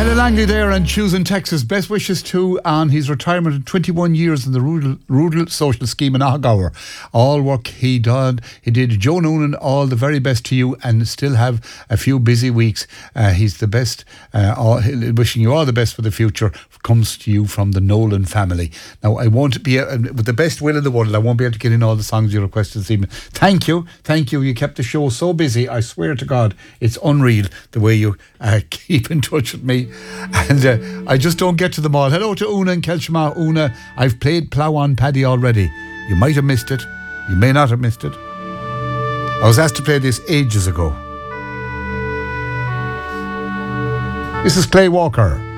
Ella Langley there and choosing Texas. Best wishes to on his retirement of 21 years in the rural social scheme in Aghour. All work he did. Joe Noonan, all the very best to you and still have a few busy weeks. He's the best. Wishing you all the best for the future. Comes to you from the Nolan family. Now, I won't be, with the best will in the world, I won't be able to get in all the songs you requested this evening. Thank you. You kept the show so busy. I swear to God, it's unreal the way you keep in touch with me. And I just don't get to them all. Hello to Una and Kelshma. Una, I've played Plough on Paddy already. You might have missed it. You may not have missed it. I was asked to play this ages ago. This is Clay Walker.